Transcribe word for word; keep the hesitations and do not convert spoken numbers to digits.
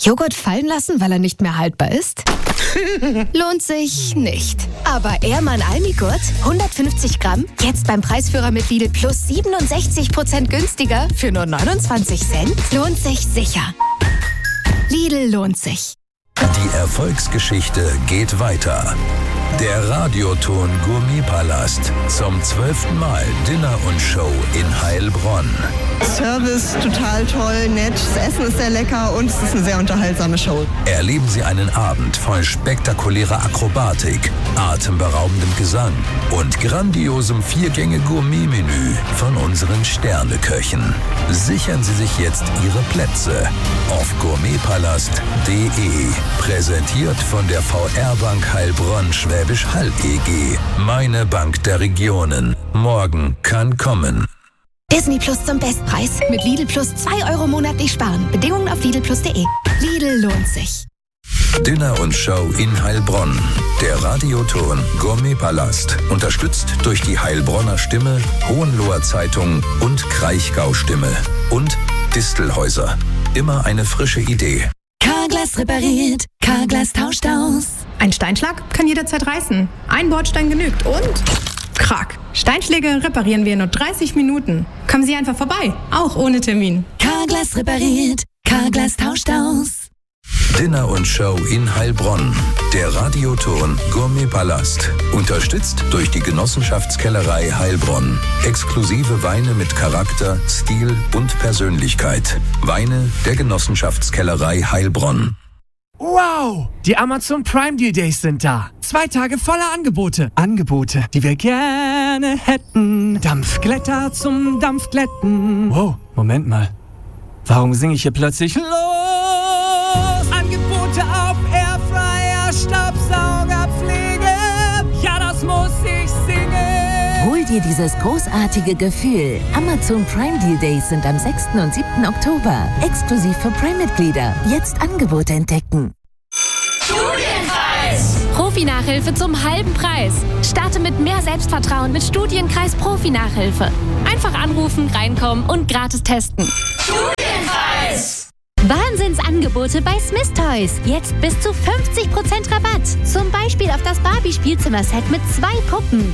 Joghurt fallen lassen, weil er nicht mehr haltbar ist? Lohnt sich nicht. Aber Ehrmann Almigurt, hundertfünfzig Gramm, jetzt beim Preisführer mit Lidl Plus siebenundsechzig Prozent günstiger für nur neunundzwanzig Cent? Lohnt sich sicher. Lidl lohnt sich. Die Erfolgsgeschichte geht weiter. Der Radioton Gourmetpalast. Zum zwölften Mal Dinner und Show in Heilbronn. Service total toll, nett, das Essen ist sehr lecker und es ist eine sehr unterhaltsame Show. Erleben Sie einen Abend voll spektakulärer Akrobatik, atemberaubendem Gesang und grandiosem Viergänge-Gourmet-Menü von unseren Sterneköchen. Sichern Sie sich jetzt Ihre Plätze auf gourmetpalast punkt de. Präsentiert von der V R-Bank Heilbronn Schwäbisch Hall E G. Meine Bank der Regionen. Morgen kann kommen. Disney Plus zum Bestpreis. Mit Lidl Plus zwei Euro monatlich sparen. Bedingungen auf lidl plus punkt de. Lidl lohnt sich. Dinner und Show in Heilbronn. Der Radioton Gourmetpalast. Unterstützt durch die Heilbronner Stimme, Hohenloher Zeitung und Kraichgau Stimme. Und Distelhäuser. Immer eine frische Idee. Carglass repariert, Carglass tauscht aus. Ein Steinschlag kann jederzeit reißen. Ein Bordstein genügt und... Krack. Steinschläge reparieren wir in nur dreißig Minuten. Kommen Sie einfach vorbei, auch ohne Termin. Carglass repariert, Carglass tauscht aus. Dinner und Show in Heilbronn. Der Radioton Gourmetpalast. Unterstützt durch die Genossenschaftskellerei Heilbronn. Exklusive Weine mit Charakter, Stil und Persönlichkeit. Weine der Genossenschaftskellerei Heilbronn. Wow! Die Amazon Prime Deal Days sind da. Zwei Tage voller Angebote. Angebote, die wir gerne hätten. Dampfglätter zum Dampfglätten. Wow, Moment mal. Warum singe ich hier plötzlich los? Angebote auf Airfryer, Staubsaugerpflege. Ja, das muss ich singen. Hol dir dieses großartige Gefühl. Amazon Prime Deal Days sind am sechsten und siebten Oktober. Exklusiv für Prime-Mitglieder. Jetzt Angebote entdecken. Studienkreis! Profi-Nachhilfe zum halben Preis. Starte mit mehr Selbstvertrauen mit Studienkreis Profi-Nachhilfe. Einfach anrufen, reinkommen und gratis testen. Studienkreis! Wahnsinnsangebote bei Smith Toys. Jetzt bis zu fünfzig Prozent Rabatt. Zum Beispiel auf das Barbie-Spielzimmerset mit zwei Puppen.